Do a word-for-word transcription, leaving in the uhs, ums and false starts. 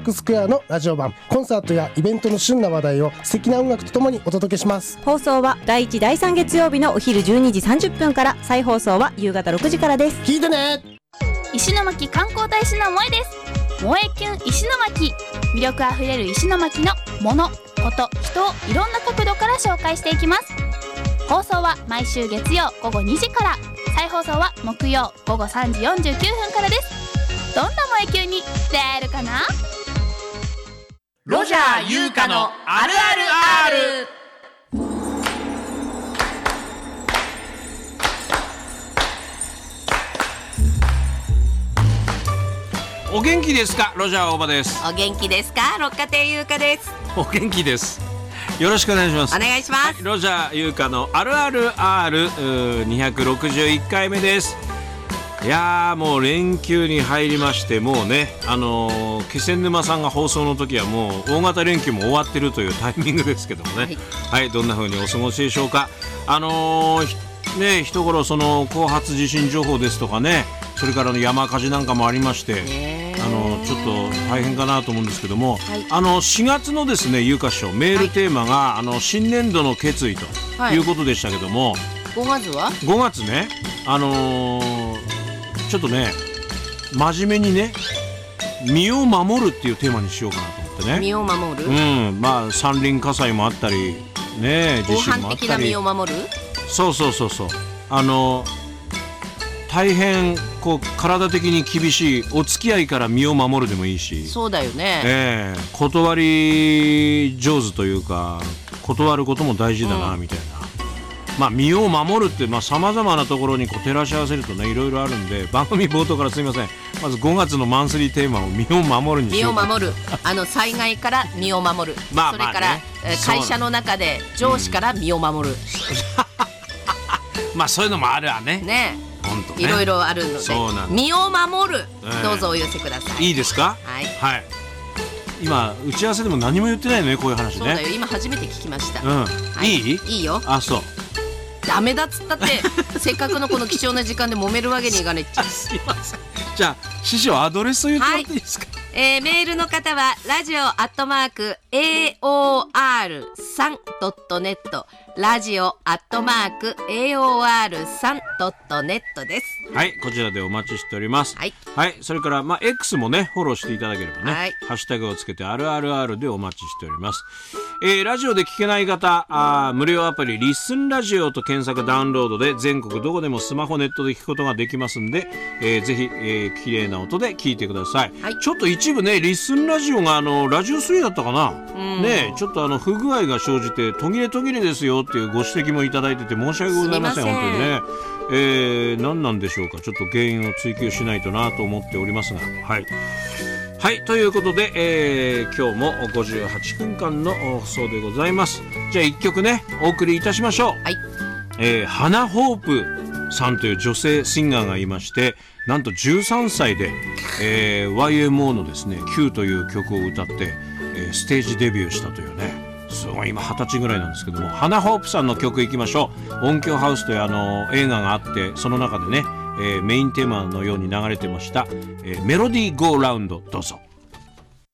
スクエアのラジオ版、コンサートやイベントの旬な話題を素敵な音楽とともにお届けします。 放送はだいいちだいさん月曜日のお昼じゅうにじさんじゅっぷんから、再放送は夕方ろくじからです。 聞いてね。 石巻観光大使の萌えです。萌えキュン石巻、魅力あふれる石巻のもの、こと、人をいろんな角度から紹介していきます。放送は毎週月曜午後にじから、再放送は木曜午後さんじよんじゅうきゅうふんからです。どんな萌えキュンに出会えるかな。 ロジャー優香のあるある R。 お元気ですか。ロジャー大場です。 お元気ですか。六花亭優香です。 お元気です。よろしくお願いします。 お願いします、はい、 ロジャー優香のあるある アール にひゃくろくじゅういっかいめです。いやー、もう連休に入りまして、もうね、あのー、気仙沼さんが放送の時はもう大型連休も終わってるというタイミングですけどもね、はい、はい、どんな風にお過ごしでしょうか。あのー、ね、一頃その後発地震情報ですとかね、それからの山火事なんかもありまして、あのちょっと大変かなと思うんですけども、はい、あのしがつのですね、有価賞メールテーマが、はい、あの新年度の決意ということでしたけども、はい、 ごがつはごがつね、あのー、ちょっとね、真面目にね、身を守るっていうテーマにしようかなと思ってね。 身を守る、 うん、まあ山林火災もあったりね、地震もあったり、 防犯的な身を守る、 そうそうそうそう、あのー大変こう体的に厳しいお付き合いから身を守るでもいいし、 そうだよね、 えー、断り上手というか断ることも大事だな、うん、みたいな、まあ身を守るってさまざまなところにこう照らし合わせるとね、いろいろあるんで、番組冒頭からすいません、まずごがつのマンスリーテーマを身を守るにしよう。 身を守る、あの災害から身を守るまあまあ、ね、それから会社の中で上司から身を守る、 うん、まあそういうのもあるわね。 ね、 ね、 いろいろあるので、身を守る、えー、どうぞお寄せください。 いいですか。 はい、はい、 今打ち合わせでも何も言ってないのね、こういう話ね。 そうだよ、今初めて聞きました、 うん、はい、いい？ いいよ。 あ、そう、 ダメだっつったってせっかくのこの貴重な時間で揉めるわけにいかないっちゃすいません。じゃあ師匠アドレスを言ってもらっていいですか。はい、 えー、メールの方はラジオアットマーク エーオーアールスリードットネット、ラジオアットマーク エーオーアールスリードットネットです。 はい、こちらでお待ちしております。 はい、 はい、それからまあ X もねフォローしていただければね、 はい、 ハッシュタグをつけてあるある R でお待ちしております。えー、ラジオで聞けない方、あ無料アプリリッスンラジオと検索ダウンロードで全国どこでもスマホネットで聞くことができますんで、えー、ぜひ、えー、綺麗な音で聞いてください。はい、ちょっと一部ねリッスンラジオがあのラジオスリーだったかな、ね、ちょっとあの不具合が生じて途切れ途切れですよっていうご指摘もいただいてて申し訳ございません。本当にね、えー、何なんでしょうか。ちょっと原因を追求しないとなと思っておりますが、はいはい、ということで、えー、今日もごじゅうはちふんかんの放送でございます。じゃあいっきょくねお送りいたしましょう。はい、えー、花ホープさんという女性シンガーがいまして、なんとじゅうさんさいで、えー、ワイエムオー のですね Q という曲を歌って、えー、ステージデビューしたというね、すごい今はたちぐらいなんですけども、花ホープさんの曲いきましょう。音響ハウスというあの映画があって、その中でね、えー、メインテーマのように流れてました、えー、メロディーゴーラウンド、どうぞ。